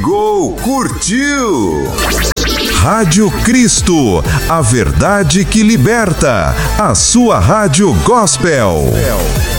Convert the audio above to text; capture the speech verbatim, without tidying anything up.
ligou, curtiu. Rádio Cristo, a verdade que liberta. A sua rádio gospel.